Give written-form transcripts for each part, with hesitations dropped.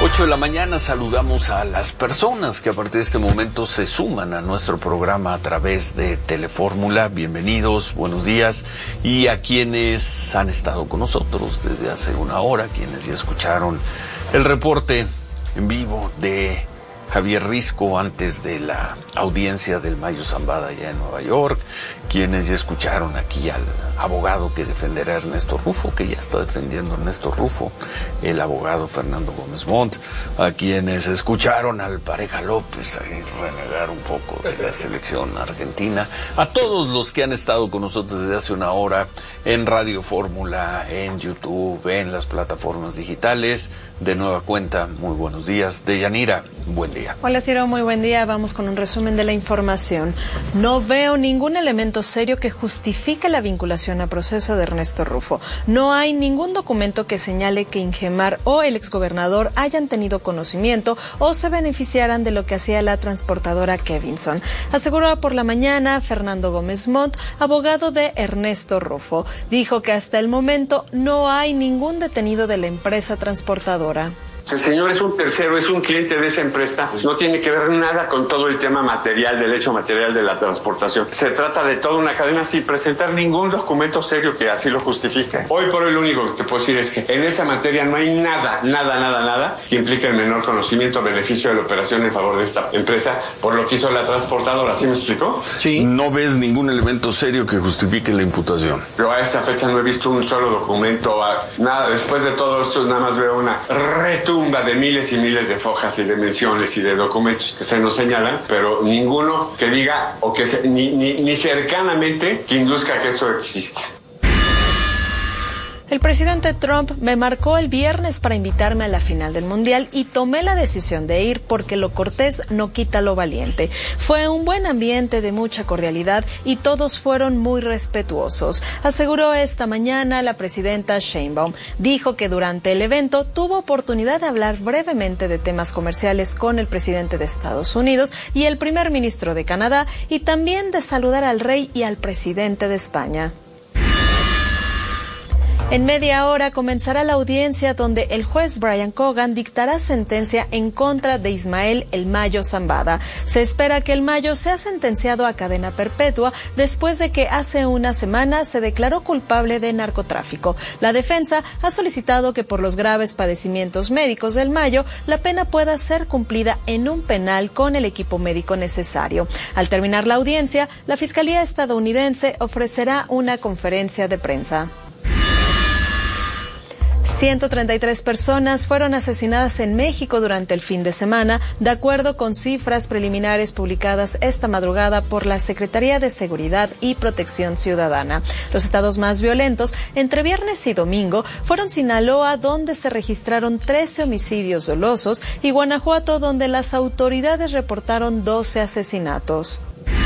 8 de la mañana saludamos a las personas que a partir de este momento se suman a nuestro programa a través de Telefórmula. Bienvenidos, buenos días. Y a quienes han estado con nosotros desde hace una hora, quienes ya escucharon el reporte en vivo de Javier Risco antes de la audiencia del Mayo Zambada allá en Nueva York, quienes ya escucharon aquí al abogado que defenderá a Ernesto Rufo, que ya está defendiendo a Ernesto Rufo, el abogado Fernando Gómez Montt, a quienes escucharon al Pareja López ahí renegar un poco de la selección argentina, a todos los que han estado con nosotros desde hace una hora en Radio Fórmula, en YouTube, en las plataformas digitales. De nueva cuenta, muy buenos días. Deyanira, buen día. Hola Ciro, muy buen día. Vamos con un resumen de la información. No veo ningún elemento serio que justifique la vinculación a proceso de Ernesto Rufo. No hay ningún documento que señale que Ingemar o el exgobernador hayan tenido conocimiento o se beneficiaran de lo que hacía la transportadora Kevinson. Aseguró por la mañana Fernando Gómez Montt, abogado de Ernesto Rufo. Dijo que hasta el momento no hay ningún detenido de la empresa transportadora. El señor es un tercero, es un cliente de esa empresa, no tiene que ver nada con todo el tema material, del hecho material de la transportación. Se trata de toda una cadena sin presentar ningún documento serio que así lo justifique. Hoy por hoy lo único que te puedo decir es que en esa materia no hay nada que implique el menor conocimiento o beneficio de la operación en favor de esta empresa por lo que hizo la transportadora. ¿Sí me explicó? Sí. No ves ningún elemento serio que justifique la imputación. Yo a esta fecha no he visto un solo documento, nada. Después de todo esto nada más veo una retumba de miles y miles de fojas y de menciones y de documentos que se nos señalan, pero ninguno que diga o que ni cercanamente que induzca que esto existe. El presidente Trump me marcó el viernes para invitarme a la final del Mundial y tomé la decisión de ir porque lo cortés no quita lo valiente. Fue un buen ambiente de mucha cordialidad y todos fueron muy respetuosos, aseguró esta mañana la presidenta Sheinbaum. Dijo que durante el evento tuvo oportunidad de hablar brevemente de temas comerciales con el presidente de Estados Unidos y el primer ministro de Canadá y también de saludar al rey y al presidente de España. En media hora comenzará la audiencia donde el juez Brian Cogan dictará sentencia en contra de Ismael El Mayo Zambada. Se espera que El Mayo sea sentenciado a cadena perpetua después de que hace una semana se declaró culpable de narcotráfico. La defensa ha solicitado que por los graves padecimientos médicos del Mayo, la pena pueda ser cumplida en un penal con el equipo médico necesario. Al terminar la audiencia, la Fiscalía estadounidense ofrecerá una conferencia de prensa. 133 personas fueron asesinadas en México durante el fin de semana, de acuerdo con cifras preliminares publicadas esta madrugada por la Secretaría de Seguridad y Protección Ciudadana. Los estados más violentos entre viernes y domingo fueron Sinaloa, donde se registraron 13 homicidios dolosos, y Guanajuato, donde las autoridades reportaron 12 asesinatos.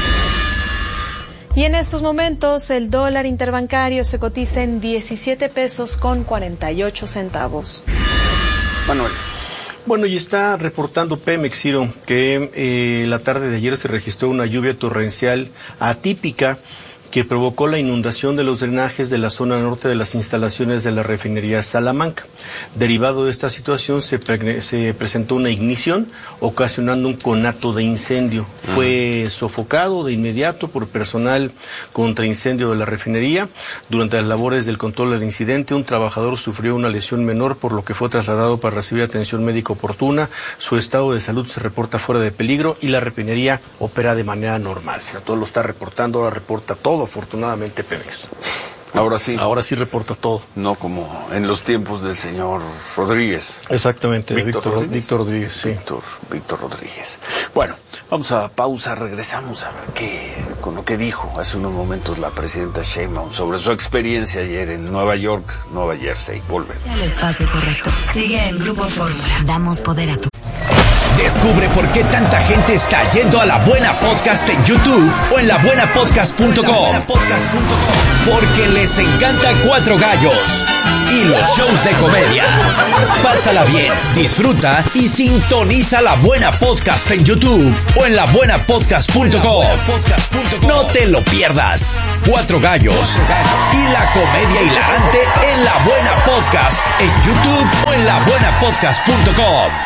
Y en estos momentos el dólar interbancario se cotiza en 17 pesos con 48 centavos. Manuel. Bueno, y está reportando Pemex, Ciro, que la tarde de ayer se registró una lluvia torrencial atípica que provocó la inundación de los drenajes de la zona norte de las instalaciones de la refinería Salamanca. Derivado de esta situación se presentó una ignición, ocasionando un conato de incendio. Fue sofocado de inmediato por personal contra incendio de la refinería. Durante las labores del control del incidente, un trabajador sufrió una lesión menor, por lo que fue trasladado para recibir atención médica oportuna. Su estado de salud se reporta fuera de peligro y la refinería opera de manera normal. Si no, todo lo está reportando, ahora reporta todo, afortunadamente, Pemex. Ahora sí reporta todo. No como en los tiempos del señor Rodríguez. Exactamente, Víctor Rodríguez, sí. Víctor Rodríguez. Bueno, vamos a pausa, regresamos a ver con lo que dijo hace unos momentos la presidenta Sheinbaum sobre su experiencia ayer en Nueva York, Nueva Jersey. Volvemos. El espacio correcto. Sigue en Grupo Fórmula. Damos poder a tu... Descubre por qué tanta gente está yendo a La Buena Podcast en YouTube o en labuenapodcast.com. Porque les encanta Cuatro Gallos y los shows de comedia. Pásala bien, disfruta y sintoniza La Buena Podcast en YouTube o en labuenapodcast.com. No te lo pierdas. Cuatro Gallos y la comedia hilarante en La Buena Podcast en YouTube o en labuenapodcast.com.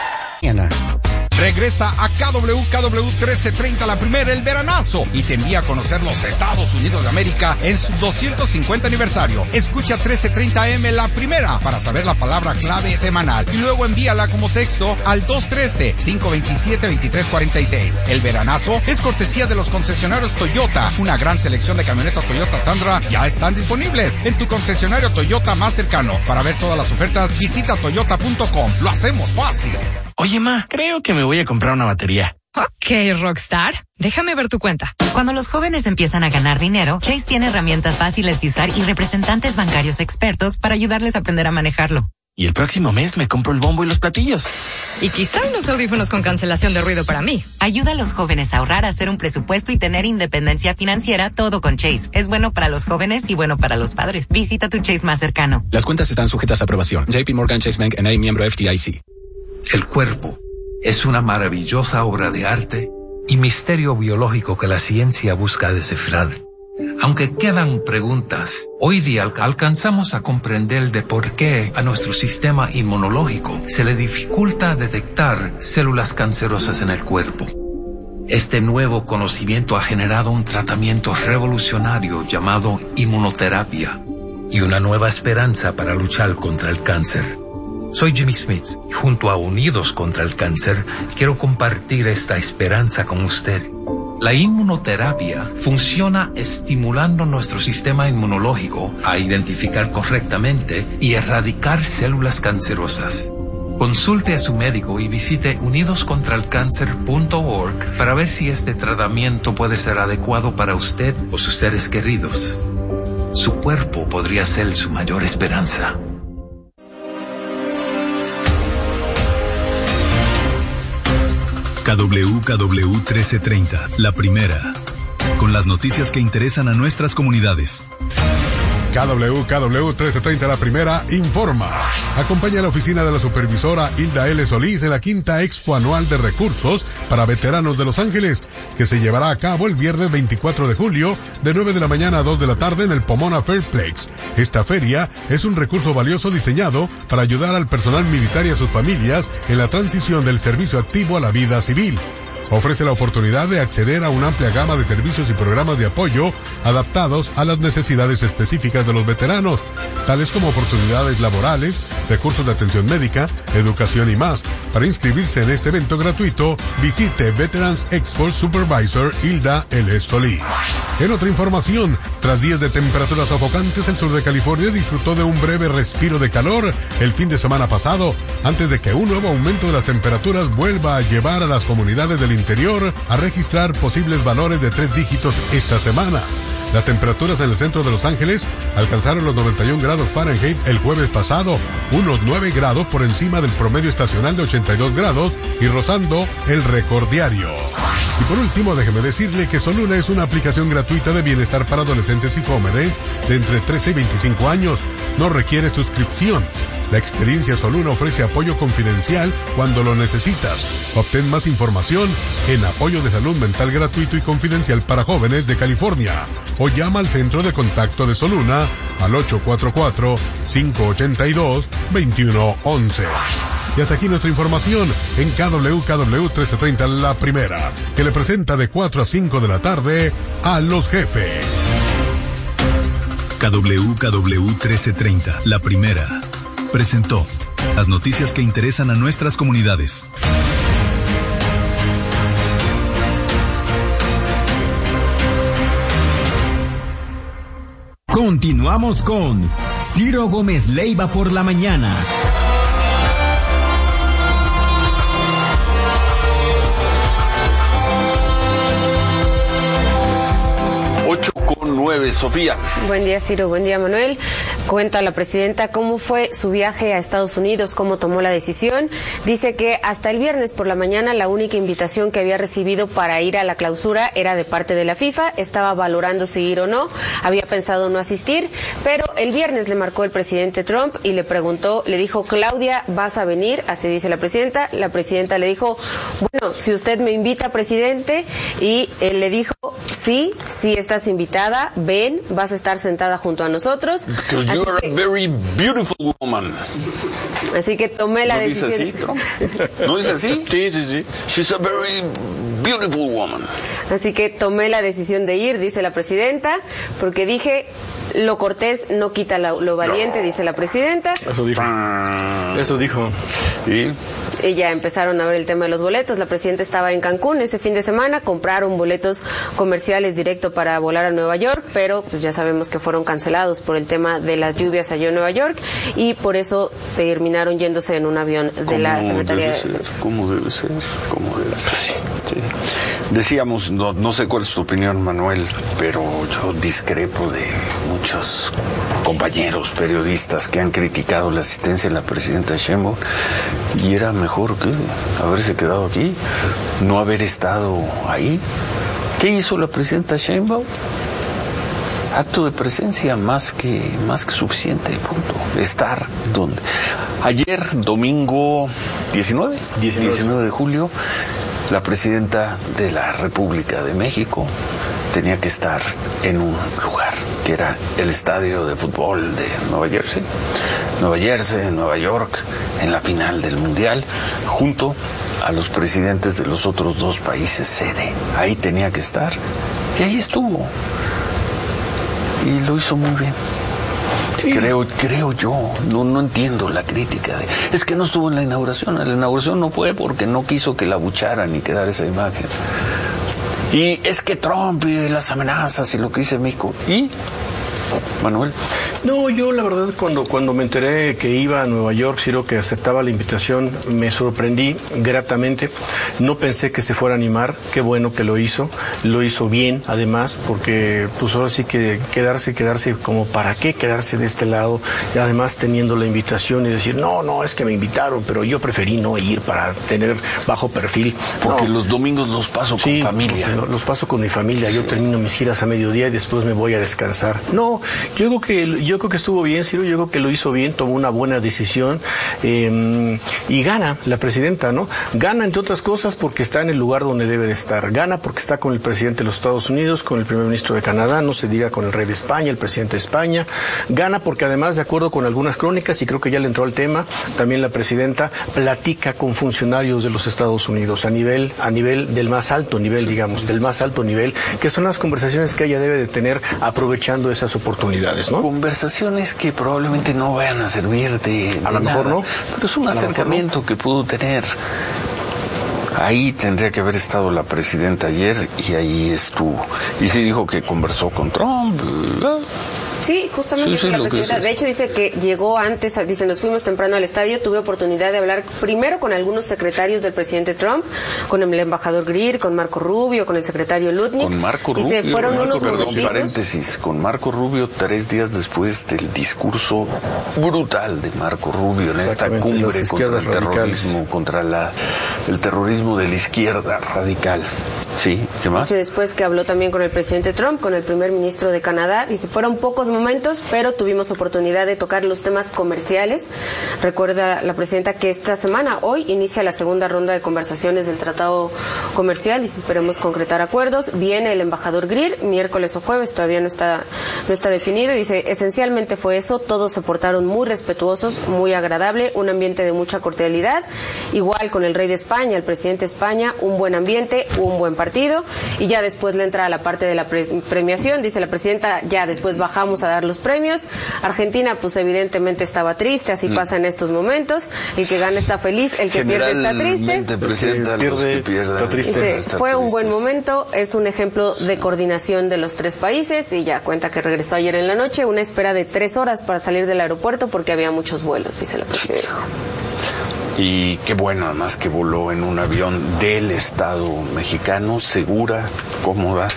Regresa a KW 1330 La Primera, el veranazo, y te envía a conocer los Estados Unidos de América en su 250 aniversario. Escucha 1330M La Primera para saber la palabra clave semanal y luego envíala como texto al 213-527-2346. El veranazo es cortesía de los concesionarios Toyota. Una gran selección de camionetas Toyota Tundra ya están disponibles en tu concesionario Toyota más cercano. Para ver todas las ofertas, visita toyota.com. Lo hacemos fácil. Oye, ma, creo que me voy a comprar una batería. Ok, Rockstar. Déjame ver tu cuenta. Cuando los jóvenes empiezan a ganar dinero, Chase tiene herramientas fáciles de usar y representantes bancarios expertos para ayudarles a aprender a manejarlo. Y el próximo mes me compro el bombo y los platillos. Y quizá unos audífonos con cancelación de ruido para mí. Ayuda a los jóvenes a ahorrar, a hacer un presupuesto y tener independencia financiera, todo con Chase. Es bueno para los jóvenes y bueno para los padres. Visita tu Chase más cercano. Las cuentas están sujetas a aprobación. JP Morgan Chase Bank N.A., miembro FDIC. El cuerpo es una maravillosa obra de arte y misterio biológico que la ciencia busca descifrar. Aunque quedan preguntas, hoy día alcanzamos a comprender de por qué a nuestro sistema inmunológico se le dificulta detectar células cancerosas en el cuerpo. Este nuevo conocimiento ha generado un tratamiento revolucionario llamado inmunoterapia y una nueva esperanza para luchar contra el cáncer. Soy Jimmy Smith y junto a Unidos contra el Cáncer quiero compartir esta esperanza con usted. La inmunoterapia funciona estimulando nuestro sistema inmunológico a identificar correctamente y erradicar células cancerosas. Consulte a su médico y visite unidoscontralcancer.org para ver si este tratamiento puede ser adecuado para usted o sus seres queridos. Su cuerpo podría ser su mayor esperanza. KW 1330, La Primera, con las noticias que interesan a nuestras comunidades. KW 1330 La Primera informa. Acompaña a la oficina de la supervisora Hilda L. Solís en la quinta Expo Anual de Recursos para Veteranos de Los Ángeles, que se llevará a cabo el viernes 24 de julio de 9 de la mañana a 2 de la tarde en el Pomona Fairplex. Esta feria es un recurso valioso diseñado para ayudar al personal militar y a sus familias en la transición del servicio activo a la vida civil. Ofrece la oportunidad de acceder a una amplia gama de servicios y programas de apoyo adaptados a las necesidades específicas de los veteranos, tales como oportunidades laborales, recursos de atención médica, educación y más. Para inscribirse en este evento gratuito, visite Veterans Expo Supervisor Hilda L. Solís. En otra información, tras días de temperaturas sofocantes, el sur de California disfrutó de un breve respiro de calor el fin de semana pasado, antes de que un nuevo aumento de las temperaturas vuelva a llevar a las comunidades del interior a registrar posibles valores de 3 dígitos esta semana. Las temperaturas en el centro de Los Ángeles alcanzaron los 91 grados Fahrenheit el jueves pasado, unos 9 grados por encima del promedio estacional de 82 grados y rozando el récord diario. Y por último, déjeme decirle que Soluna es una aplicación gratuita de bienestar para adolescentes y jóvenes de entre 13 y 25 años. No requiere suscripción. La experiencia Soluna ofrece apoyo confidencial cuando lo necesitas. Obtén más información en Apoyo de Salud Mental Gratuito y Confidencial para Jóvenes de California o llama al centro de contacto de Soluna al 844-582-2111. Y hasta aquí nuestra información en KW 1330 La Primera, que le presenta de 4 a 5 de la tarde a Los Jefes. KW 1330 La Primera presentó las noticias que interesan a nuestras comunidades. Continuamos con Ciro Gómez Leiva por la mañana. 8:09, Sofía. Buen día, Ciro. Buen día, Manuel. Cuenta la presidenta cómo fue su viaje a Estados Unidos, cómo tomó la decisión. Dice que hasta el viernes por la mañana la única invitación que había recibido para ir a la clausura era de parte de la FIFA. Estaba valorando si ir o no. Había pensado no asistir, pero el viernes le marcó el presidente Trump y le preguntó, le dijo, Claudia, ¿vas a venir? Así dice la presidenta. La presidenta le dijo, bueno, si usted me invita, presidente, y él le dijo, sí estás invitada, ven, vas a estar sentada junto a nosotros. Because you are a very beautiful woman. Así que tomé la decisión. ¿No dice así, Trump? ¿No dice así? Sí. She's a very beautiful woman. Así que tomé la decisión de ir, dice la presidenta, porque dije, lo cortés no quita lo valiente, dice la presidenta. Eso dijo. ¿Y? Y ya empezaron a ver el tema de los boletos. La presidenta estaba en Cancún ese fin de semana, compraron boletos comerciales directo para volar a Nueva York, pero pues ya sabemos que fueron cancelados por el tema de las lluvias allá en Nueva York y por eso terminaron yéndose en un avión de la Secretaría de Defensa. ¿Cómo debe ser? Sí. Decíamos, no sé cuál es tu opinión, Manuel, pero yo discrepo de muchos compañeros periodistas que han criticado la asistencia de la presidenta Sheinbaum, y era mejor que haberse quedado aquí, no haber estado ahí. ¿Qué hizo la presidenta Sheinbaum? Acto de presencia más que suficiente, punto. Estar donde. Ayer, domingo 19 de julio, la presidenta de la República de México tenía que estar en un lugar que era el estadio de fútbol de Nueva Jersey, Nueva York, en la final del Mundial, junto a los presidentes de los otros dos países sede. Ahí tenía que estar y ahí estuvo. Y lo hizo muy bien. Sí. Creo yo, no entiendo la crítica. Es que no estuvo en la inauguración. La inauguración no fue porque no quiso que la abucharan y quedara esa imagen. Y es que Trump y las amenazas y lo que dice México. ¿Y? Manuel. No, yo la verdad cuando me enteré que iba a Nueva York, Ciro, que aceptaba la invitación, me sorprendí gratamente. No pensé que se fuera a animar. Qué bueno que lo hizo bien además, porque pues ahora sí que quedarse como para qué quedarse de este lado, y además teniendo la invitación y decir no, es que me invitaron, pero yo preferí no ir para tener bajo perfil. Porque los domingos los paso con familia. Los paso con mi familia. Yo termino mis giras a mediodía y después me voy a descansar. No, yo creo que estuvo bien, Ciro, yo creo que lo hizo bien, tomó una buena decisión y gana la presidenta, ¿no? Gana, entre otras cosas, porque está en el lugar donde debe de estar. Gana porque está con el presidente de los Estados Unidos, con el primer ministro de Canadá, no se diga con el rey de España, el presidente de España. Gana porque además, de acuerdo con algunas crónicas, y creo que ya le entró al tema, también la presidenta platica con funcionarios de los Estados Unidos a nivel del más alto nivel, que son las conversaciones que ella debe de tener aprovechando esas oportunidades, ¿no? Conversaciones que probablemente no vayan a servir de a lo mejor no, pero es un acercamiento que pudo tener. Ahí tendría que haber estado la presidenta ayer y ahí estuvo. Y sí dijo que conversó con Trump. Sí, justamente la presidenta. De hecho, dice que llegó antes, dice, nos fuimos temprano al estadio, tuve oportunidad de hablar primero con algunos secretarios del presidente Trump, con el embajador Greer, con Marco Rubio, con el secretario Lutnick. Con Marco Rubio, paréntesis, con Marco Rubio 3 días después del discurso brutal de Marco Rubio en esta cumbre contra el terrorismo, contra el terrorismo de la izquierda radical. Sí, ¿qué más? Dice después que habló también con el presidente Trump, con el primer ministro de Canadá. Dice, fueron pocos momentos, pero tuvimos oportunidad de tocar los temas comerciales. Recuerda la presidenta que esta semana, hoy, inicia la segunda ronda de conversaciones del tratado comercial. Dice, esperemos concretar acuerdos. Viene el embajador Greer, miércoles o jueves, todavía no está definido. Dice, esencialmente fue eso, todos se portaron muy respetuosos, muy agradable, un ambiente de mucha cordialidad. Igual con el rey de España, el presidente de España, un buen ambiente, un buen partido. Y ya después le entra a la parte de la premiación. Dice la presidenta, ya después bajamos a dar los premios. Argentina, pues evidentemente estaba triste, así pasa en estos momentos. El que gana está feliz, el que pierde está triste. Presidenta, los que pierden está triste. Fue un buen momento, es un ejemplo de coordinación de los 3 países y ya cuenta que regresó ayer en la noche, una espera de 3 horas para salir del aeropuerto porque había muchos vuelos, dice la presidenta. Y qué bueno, además, que voló en un avión del Estado mexicano, segura, cómoda,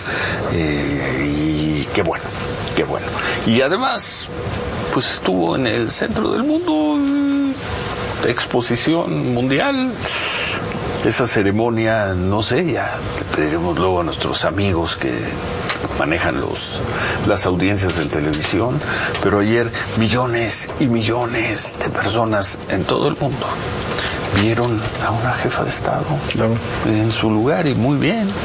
y qué bueno. Y además, pues estuvo en el centro del mundo, de exposición mundial. Esa ceremonia, no sé, ya le pediremos luego a nuestros amigos que manejan las audiencias en televisión, pero ayer millones y millones de personas en todo el mundo vieron a una jefa de Estado en su lugar, y muy bien,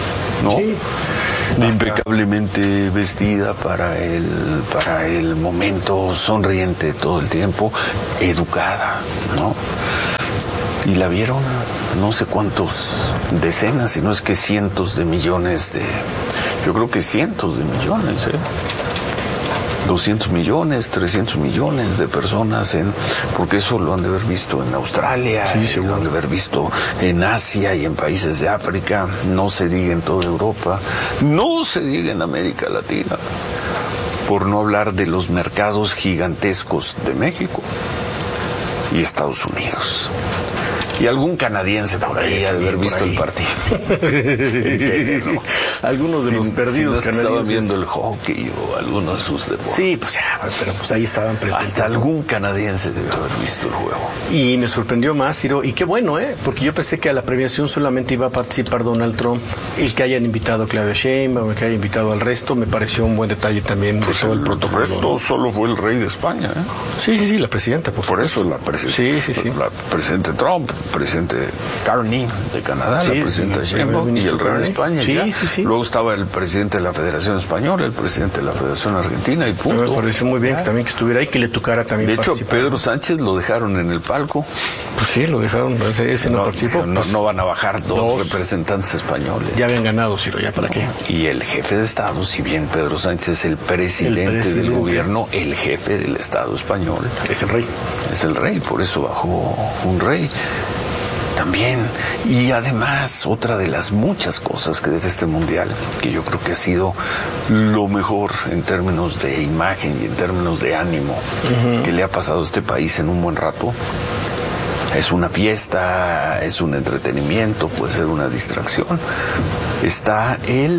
¿no? Sí. Impecablemente vestida para el momento, sonriente todo el tiempo, educada, ¿no? Y la vieron no sé cuántos decenas, si no es que cientos de millones yo creo que cientos de millones, 200 millones, 300 millones de personas, porque eso lo han de haber visto en Australia, lo han de haber visto en Asia y en países de África, no se diga en toda Europa, no se diga en América Latina, por no hablar de los mercados gigantescos de México y Estados Unidos. Y algún canadiense por ahí ha de haber visto el partido. ¿No? Algunos de los perdidos canadienses estaban viendo el hockey o algunos de sus deportes. Sí, pues ya, pero pues ahí estaban presentes. Hasta algún canadiense debe haber visto el juego. Y me sorprendió más, Ciro, y qué bueno, porque yo pensé que a la premiación solamente iba a participar Donald Trump. El que hayan invitado a Claudia Sheinbaum, el que hayan invitado al resto, me pareció un buen detalle también de todo el protocolo. El resto solo fue el rey de España, Sí, la presidenta, por eso la presidenta. Sí. La presidente Trump, presidente Carney de Canadá, la presidenta Sheinbaum y el rey de España. Sí. Luego estaba el presidente de la Federación Española, el presidente de la Federación Argentina y punto. Me pareció muy bien que también que estuviera ahí, que le tocara también. De hecho, Pedro Sánchez lo dejaron en el palco. Pues sí, lo dejaron, ese no participó. No van a bajar dos representantes españoles. Ya habían ganado, Ciro, ¿ya para qué? Y el jefe de Estado, si bien Pedro Sánchez es el presidente del gobierno, el jefe del Estado español es el rey. Es el rey, por eso bajó un rey. También, y además, otra de las muchas cosas que deja este mundial, que yo creo que ha sido lo mejor en términos de imagen y en términos de ánimo que le ha pasado a este país en un buen rato, es una fiesta, es un entretenimiento, puede ser una distracción. Está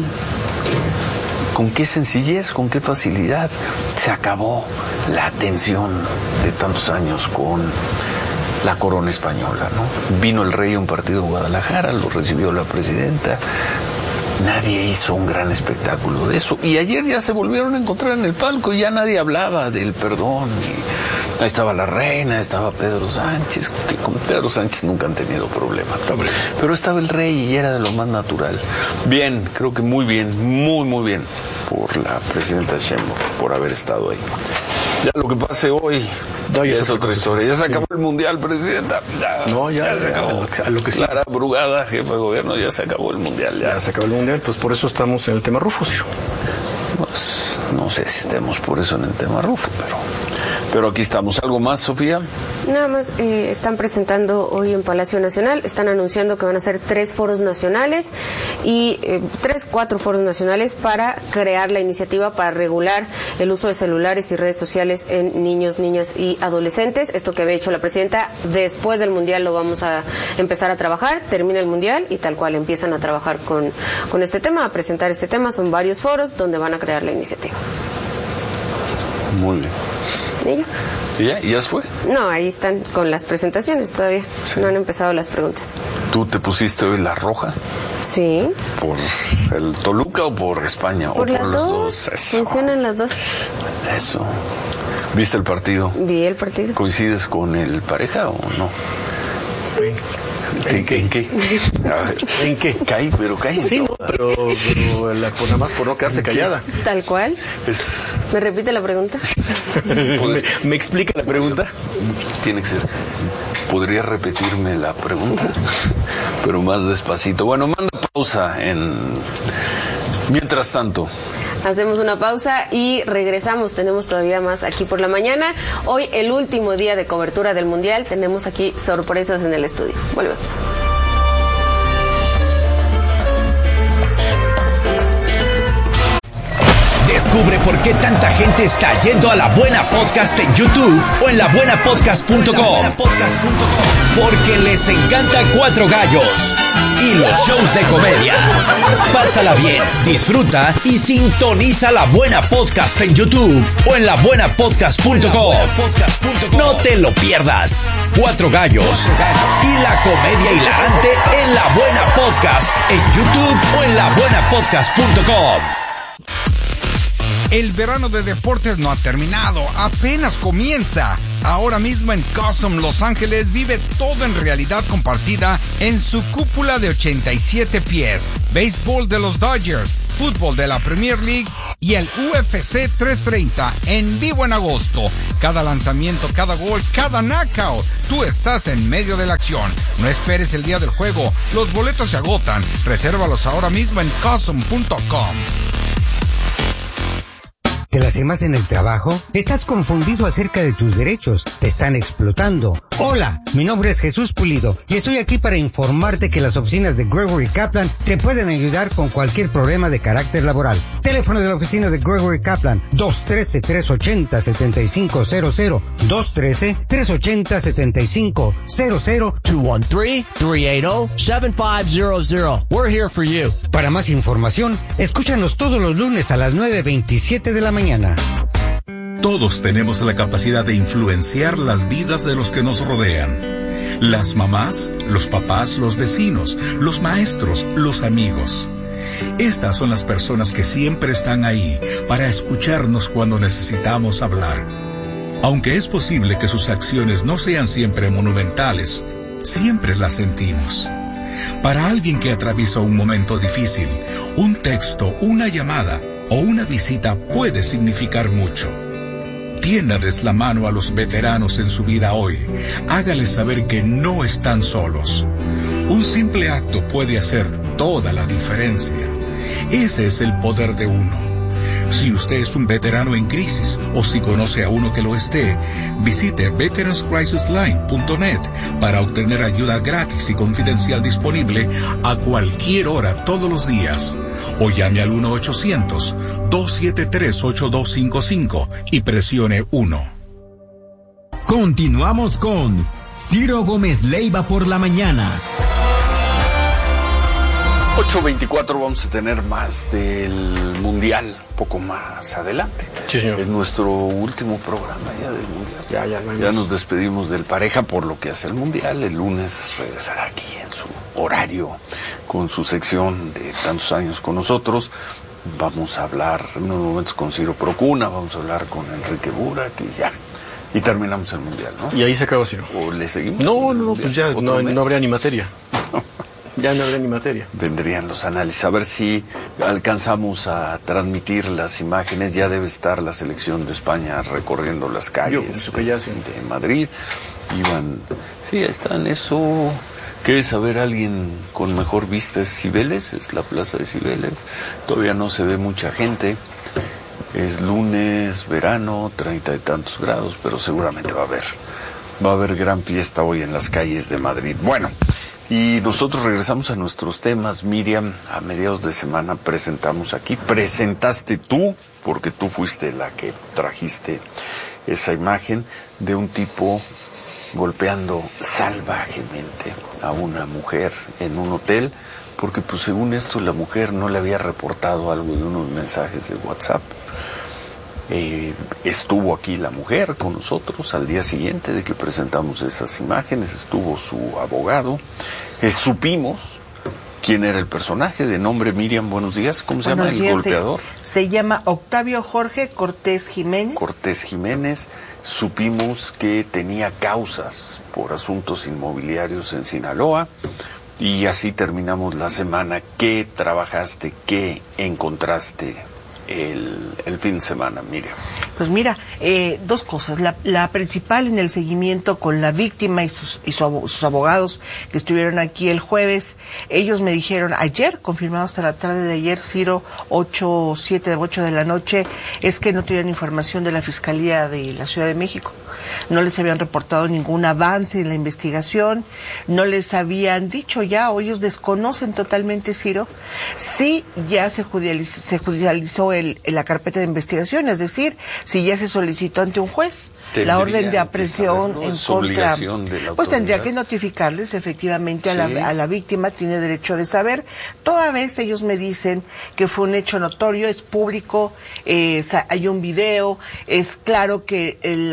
con qué sencillez, con qué facilidad se acabó la tensión de tantos años con la corona española, ¿no? Vino el rey a un partido en Guadalajara, lo recibió la presidenta. Nadie hizo un gran espectáculo de eso. Y ayer ya se volvieron a encontrar en el palco y ya nadie hablaba del perdón. Y ahí estaba la reina, estaba Pedro Sánchez, que con Pedro Sánchez nunca han tenido problemas. Pero estaba el rey y era de lo más natural. Bien, creo que muy bien, muy bien por la presidenta Sheinbaum, por haber estado ahí. Ya lo que pase hoy es otra historia. Ya se acabó el mundial, presidenta. Ya se acabó. A lo que sí. Clara Brugada, jefe de gobierno, ya se acabó el mundial. Ya se acabó el mundial, pues por eso estamos en el tema Rufo, Ciro. Pues no sé si estemos por eso en el tema Rufo, pero aquí estamos. ¿Algo más, Sofía? Nada más, están presentando hoy en Palacio Nacional, están anunciando que van a hacer 3 foros nacionales y 4 foros nacionales para crear la iniciativa para regular el uso de celulares y redes sociales en niños, niñas y adolescentes. Esto que había hecho la presidenta, después del Mundial lo vamos a empezar a trabajar, termina el Mundial y tal cual empiezan a trabajar con este tema, a presentar este tema. Son varios foros donde van a crear la iniciativa. Muy bien. ¿Y ya? ¿Y ya se fue? No, ahí están con las presentaciones todavía. Sí. No han empezado las preguntas. ¿Tú te pusiste hoy la roja? Sí. ¿Por el Toluca o por España? Por ¿O las por los dos? Eso. Funcionan las dos. Eso. ¿Viste el partido? Vi el partido. ¿Coincides con el pareja o no? Sí. ¿En qué? A ver, ¿en qué? Cae. Sí, no, pero nada más por no quedarse callada. Tal cual. ¿Me repite la pregunta? ¿Me explica la pregunta? Tiene que ser. ¿Podría repetirme la pregunta? Pero más despacito. Bueno, manda pausa mientras tanto. Hacemos una pausa y regresamos. Tenemos todavía más aquí por la mañana. Hoy, el último día de cobertura del Mundial. Tenemos aquí sorpresas en el estudio. Volvemos. Descubre por qué tanta gente está yendo a La Buena Podcast en YouTube o en labuenapodcast.com. Porque les encanta Cuatro Gallos y los shows de comedia. Pásala bien, disfruta y sintoniza La Buena Podcast en YouTube o en labuenapodcast.com. No te lo pierdas. Cuatro Gallos y la comedia hilarante en La Buena Podcast en YouTube o en labuenapodcast.com. El verano de deportes no ha terminado, apenas comienza. Ahora mismo en Cosm, Los Ángeles, vive todo en realidad compartida en su cúpula de 87 pies. Béisbol de los Dodgers, fútbol de la Premier League y el UFC 330 en vivo en agosto. Cada lanzamiento, cada gol, cada knockout. Tú estás en medio de la acción. No esperes el día del juego. Los boletos se agotan. Resérvalos ahora mismo en cosm.com. ¿Te las quemas en el trabajo? ¿Estás confundido acerca de tus derechos? ¿Te están explotando? Hola, mi nombre es Jesús Pulido y estoy aquí para informarte que las oficinas de Gregory Kaplan te pueden ayudar con cualquier problema de carácter laboral. Teléfono de la oficina de Gregory Kaplan, 213-380-7500, 213-380-7500, 213-380-7500. We're here for you. Para más información, escúchanos todos los lunes a las 9:27 de la mañana. Todos tenemos la capacidad de influenciar las vidas de los que nos rodean. Las mamás, los papás, los vecinos, los maestros, los amigos. Estas son las personas que siempre están ahí para escucharnos cuando necesitamos hablar. Aunque es posible que sus acciones no sean siempre monumentales, siempre las sentimos. Para alguien que atraviesa un momento difícil, un texto, una llamada o una visita puede significar mucho. Tiéndales la mano a los veteranos en su vida hoy. Hágales saber que no están solos. Un simple acto puede hacer toda la diferencia. Ese es el poder de uno. Si usted es un veterano en crisis o si conoce a uno que lo esté, visite veteranscrisisline.net para obtener ayuda gratis y confidencial disponible a cualquier hora todos los días. O llame al 1-800-273-8255 y presione 1. Continuamos con Ciro Gómez Leiva por la mañana. 8:24, vamos a tener más del Mundial, poco más adelante. Sí, señor. Es nuestro último programa ya del Mundial. Ya nos despedimos del Pareja por lo que hace el Mundial. El lunes regresará aquí en su horario con su sección de tantos años con nosotros. Vamos a hablar en unos momentos con Ciro Procuna, vamos a hablar con Enrique Burak y ya. Y terminamos el Mundial, ¿no? Y ahí se acaba Ciro. ¿O le seguimos? No, pues ya no habría ni materia. Ya no habría ni materia. Vendrían los análisis. A ver si alcanzamos a transmitir las imágenes. Ya debe estar la selección de España recorriendo las calles de Madrid. Sí, está en eso. ¿Qué saber alguien con mejor vista? Es Cibeles, es la plaza de Cibeles. Todavía no se ve mucha gente. Es lunes, verano, 30 y tantos grados, pero seguramente va a haber gran fiesta hoy en las calles de Madrid. Bueno. Y nosotros regresamos a nuestros temas. Miriam, a mediados de semana presentaste tú, porque tú fuiste la que trajiste esa imagen de un tipo golpeando salvajemente a una mujer en un hotel, porque pues según esto la mujer no le había reportado algo de unos mensajes de WhatsApp. Estuvo aquí la mujer con nosotros al día siguiente de que presentamos esas imágenes, estuvo su abogado, supimos quién era el personaje, de nombre Miriam, buenos días, ¿cómo se llama el golpeador? Se llama Octavio Jorge Cortés Jiménez. Supimos que tenía causas por asuntos inmobiliarios en Sinaloa y así terminamos la semana. ¿Qué trabajaste, qué encontraste el fin de semana, Miriam? Pues mira, dos cosas. La principal en el seguimiento con la víctima y sus abogados que estuvieron aquí el jueves. Ellos me dijeron ayer, confirmado hasta la tarde de ayer, Ciro, 8 de la noche, es que no tenían información de la Fiscalía de la Ciudad de México. No les habían reportado ningún avance en la investigación, no les habían dicho ya, o ellos desconocen totalmente, Ciro, si ya se judicializó la carpeta de investigación, es decir, si ya se solicitó ante un juez la orden de aprehensión en contra, pues tendría que notificarles efectivamente a la víctima, tiene derecho de saber. Toda vez ellos me dicen que fue un hecho notorio, es público, hay un video, es claro que el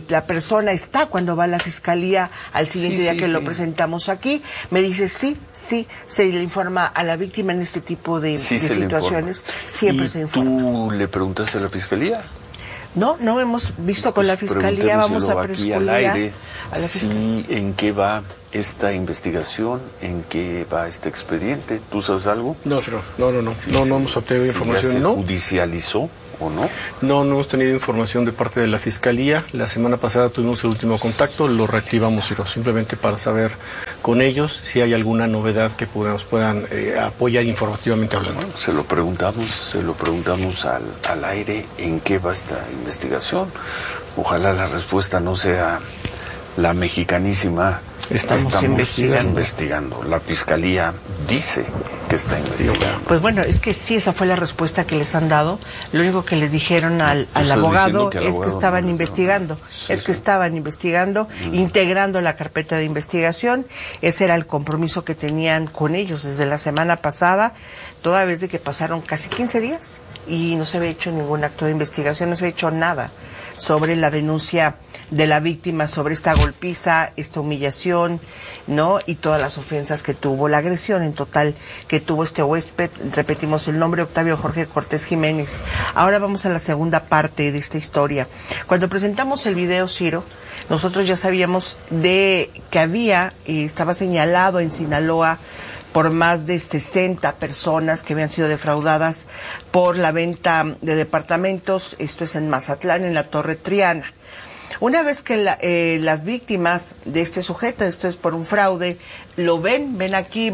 la persona está cuando va a la fiscalía al siguiente día que lo presentamos aquí. Me dice sí, se le informa a la víctima en este tipo de situaciones. Siempre se informa. ¿Tú le preguntaste a la fiscalía? No hemos visto con la fiscalía, vamos a aquí al aire, sí, ¿en qué va esta investigación? ¿En qué va este expediente? ¿Tú sabes algo? No, señor, no hemos obtenido información. ¿Ya se judicializó o no? No hemos tenido información de parte de la fiscalía. La semana pasada tuvimos el último contacto, lo reactivamos, Ciro, simplemente para saber con ellos si hay alguna novedad que nos puedan apoyar informativamente hablando. Bueno, se lo preguntamos al aire, ¿en qué va esta investigación? Ojalá la respuesta no sea la mexicanísima. Estamos investigando. La fiscalía dice que está investigando. Pues bueno, es que sí, esa fue la respuesta que les han dado. Lo único que les dijeron al abogado es que estaban investigando. Estaban investigando, integrando la carpeta de investigación. Ese era el compromiso que tenían con ellos desde la semana pasada, toda vez de que pasaron casi 15 días y no se había hecho ningún acto de investigación, no se había hecho nada sobre la denuncia de la víctima, sobre esta golpiza, esta humillación, ¿no? Y todas las ofensas que tuvo, la agresión en total que tuvo este huésped. Repetimos el nombre, Octavio Jorge Cortés Jiménez. Ahora vamos a la segunda parte de esta historia. Cuando presentamos el video, Ciro, nosotros ya sabíamos de que estaba señalado en Sinaloa por más de 60 personas que habían sido defraudadas por la venta de departamentos. Esto es en Mazatlán, en la Torre Triana. Una vez que las víctimas de este sujeto, esto es por un fraude, lo ven aquí,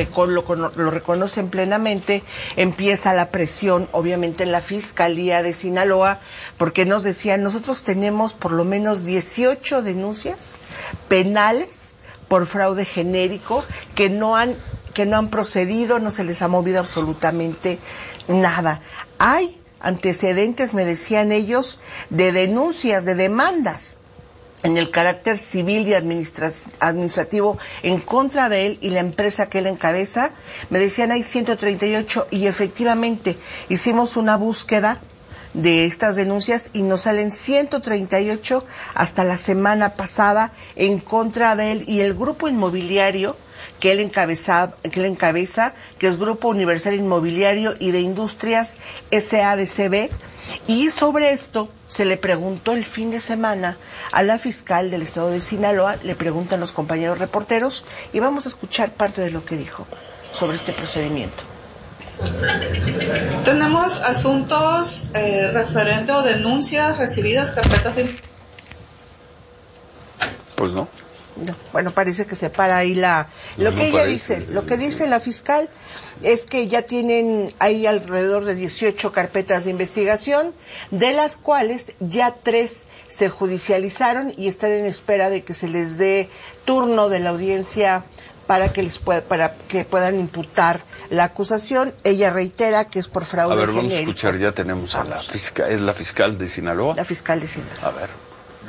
lo reconocen plenamente, empieza la presión, obviamente, en la Fiscalía de Sinaloa, porque nos decían, nosotros tenemos por lo menos 18 denuncias penales por fraude genérico que no han procedido, no se les ha movido absolutamente nada. Hay antecedentes, me decían ellos, de denuncias, de demandas en el carácter civil y administrativo en contra de él y la empresa que él encabeza. Me decían hay 138 y efectivamente hicimos una búsqueda de estas denuncias y nos salen 138 hasta la semana pasada en contra de él y el grupo inmobiliario que él encabeza, que es Grupo Universal Inmobiliario y de Industrias SADCB. Y sobre esto se le preguntó el fin de semana a la fiscal del estado de Sinaloa, le preguntan los compañeros reporteros y vamos a escuchar parte de lo que dijo sobre este procedimiento. Tenemos asuntos referentes o denuncias recibidas, carpetas de... Pues no. No, bueno, parece que se para ahí lo que dice la fiscal es que ya hay alrededor de 18 carpetas de investigación, de las cuales ya 3 se judicializaron y están en espera de que se les dé turno de la audiencia para que puedan imputar la acusación. Ella reitera que es por fraude genérico. A ver, vamos a escuchar, ya tenemos a la fiscal, ¿es la fiscal de Sinaloa? La fiscal de Sinaloa. A ver.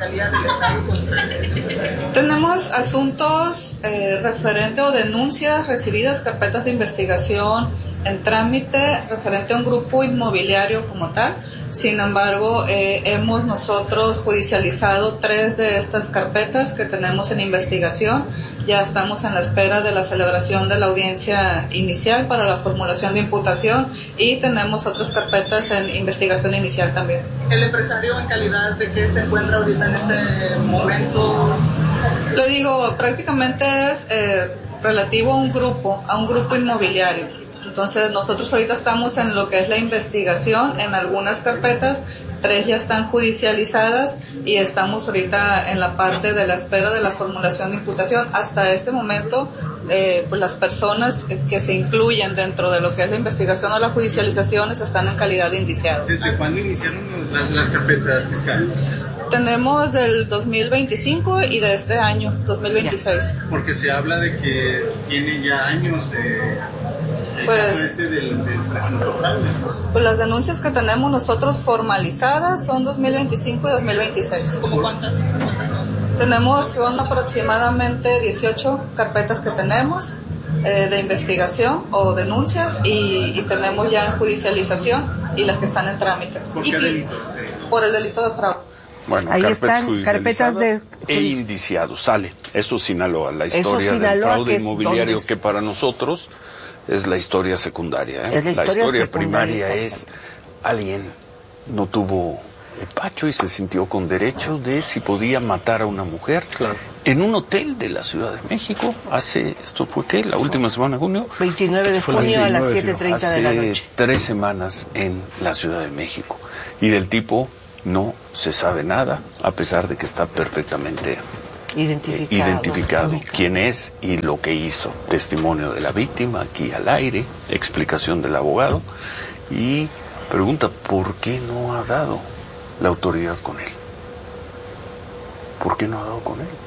Tenemos asuntos referentes o denuncias recibidas, carpetas de investigación en trámite referente a un grupo inmobiliario como tal. Sin embargo, hemos nosotros judicializado 3 de estas carpetas que tenemos en investigación. Ya estamos en la espera de la celebración de la audiencia inicial para la formulación de imputación y tenemos otras carpetas en investigación inicial también. ¿El empresario en calidad de qué se encuentra ahorita en este momento? Le digo, prácticamente es relativo a un grupo inmobiliario. Entonces nosotros ahorita estamos en lo que es la investigación en algunas carpetas, 3 ya están judicializadas y estamos ahorita en la parte de la espera de la formulación de imputación. Hasta este momento, pues las personas que se incluyen dentro de lo que es la investigación o las judicializaciones están en calidad de indiciados. ¿Desde cuándo iniciaron las carpetas fiscales? Tenemos del 2025 y de este año, 2026. Porque se habla de que tiene ya años del presunto fraude. Pues las denuncias que tenemos nosotros formalizadas son 2025 y 2026. ¿Cómo cuántas son? Son aproximadamente 18 carpetas que tenemos de investigación o denuncias y tenemos ya en judicialización y las que están en trámite. ¿Por qué delito? Por el delito de fraude. Bueno, ahí están carpetas de e indiciados. Sale. Eso Sinaloa, la historia del fraude inmobiliario que para nosotros es la historia secundaria. Es la historia primaria es alguien no tuvo empacho y se sintió con derecho de si podía matar a una mujer en un hotel de la Ciudad de México ¿esto fue qué? ¿La última semana de junio? 29 de junio a las 7:30 de la noche. Hace 3 semanas en la Ciudad de México. Y del tipo no se sabe nada, a pesar de que está perfectamente identificado quién es y lo que hizo. Testimonio de la víctima aquí al aire, explicación del abogado y pregunta ¿por qué no ha dado la autoridad con él? ¿Por qué no ha dado con él?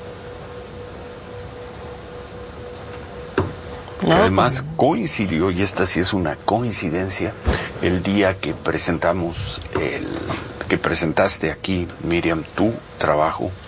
Porque además coincidió, y esta sí es una coincidencia, el día que presentaste aquí, Miriam, tu trabajo